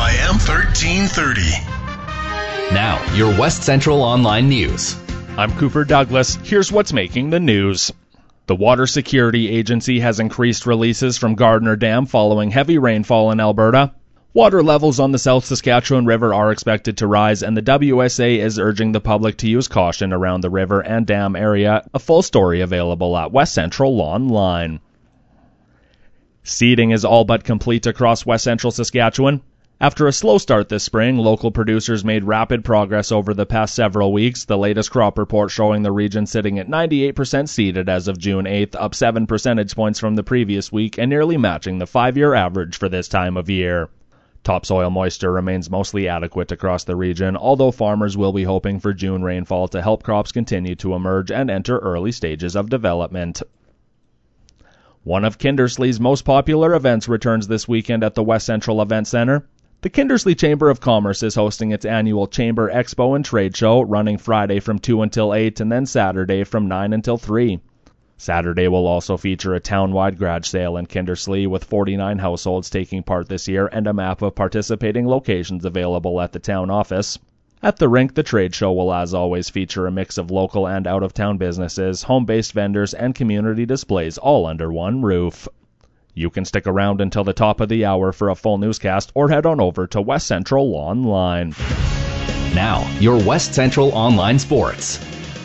CJYM 1330. Now, your West Central Online News. I'm Cooper Douglas. Here's what's making the news. The Water Security Agency has increased releases from Gardner Dam following heavy rainfall in Alberta. Water levels on the South Saskatchewan River are expected to rise, and the WSA is urging the public to use caution around the river and dam area. A full story available at West Central Online. Seeding is all but complete across West Central Saskatchewan. After a slow start this spring, local producers made rapid progress over the past several weeks, the latest crop report showing the region sitting at 98% seeded as of June 8th, up 7 percentage points from the previous week and nearly matching the 5-year average for this time of year. Topsoil moisture remains mostly adequate across the region, although farmers will be hoping for June rainfall to help crops continue to emerge and enter early stages of development. One of Kindersley's most popular events returns this weekend at the West Central Event Centre. The Kindersley Chamber of Commerce is hosting its annual Chamber Expo and Trade Show, running Friday from 2 until 8 and then Saturday from 9 until 3. Saturday will also feature a town-wide garage sale in Kindersley, with 49 households taking part this year and a map of participating locations available at the town office. At the rink, the trade show will as always feature a mix of local and out-of-town businesses, home-based vendors, and community displays all under one roof. You can stick around until the top of the hour for a full newscast or head on over to West Central Online. Now, your West Central Online Sports.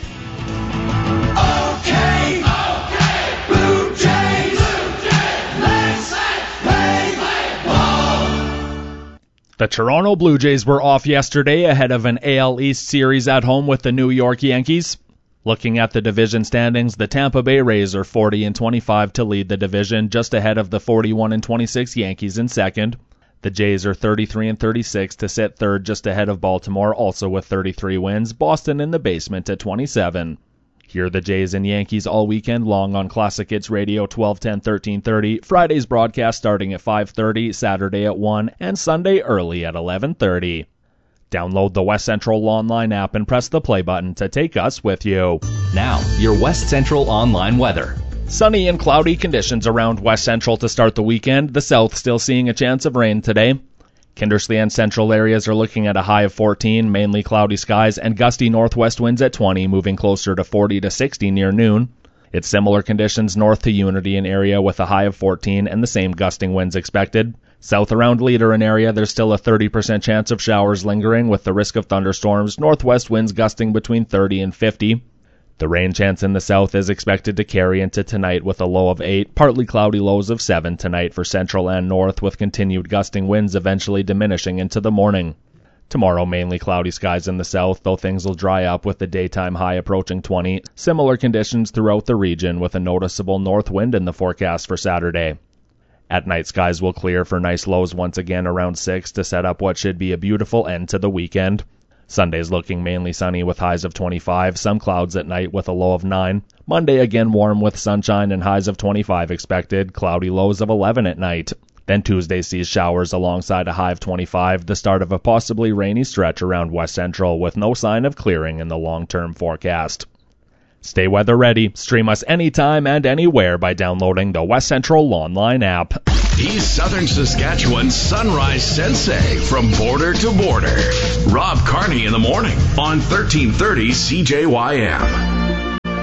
Okay, Blue Jays, let's play ball. The Toronto Blue Jays were off yesterday ahead of an AL East series at home with the New York Yankees. Looking at the division standings, the Tampa Bay Rays are 40-25 to lead the division, just ahead of the 41-26 Yankees in second. The Jays are 33-36 to sit third, just ahead of Baltimore, also with 33 wins. Boston in the basement at 27. Hear the Jays and Yankees all weekend long on Classic Hits Radio 1210-1330. Friday's broadcast starting at 5:30, Saturday at 1, and Sunday early at 11:30. Download the West Central Online app and press the play button to take us with you. Now, your West Central Online weather. Sunny and cloudy conditions around West Central to start the weekend. The south still seeing a chance of rain today. Kindersley and central areas are looking at a high of 14, mainly cloudy skies, and gusty northwest winds at 20, moving closer to 40 to 60 near noon. It's similar conditions north to Unity and area with a high of 14 and the same gusting winds expected. South around Leader and area, there's still a 30% chance of showers lingering with the risk of thunderstorms, northwest winds gusting between 30 and 50. The rain chance in the south is expected to carry into tonight with a low of 8, partly cloudy lows of 7 tonight for central and north, with continued gusting winds eventually diminishing into the morning. Tomorrow, mainly cloudy skies in the south, though things will dry up with the daytime high approaching 20. Similar conditions throughout the region with a noticeable north wind in the forecast for Saturday. At night, skies will clear for nice lows once again around 6 to set up what should be a beautiful end to the weekend. Sunday's looking mainly sunny with highs of 25, some clouds at night with a low of 9. Monday again warm with sunshine and highs of 25 expected, cloudy lows of 11 at night. Then Tuesday sees showers alongside a high of 25, the start of a possibly rainy stretch around West Central with no sign of clearing in the long-term forecast. Stay weather ready. Stream us anytime and anywhere by downloading the West Central Online app. He's Southern Saskatchewan's Sunrise Sensei from border to border. Rob Carney in the morning on 1330 CJYM.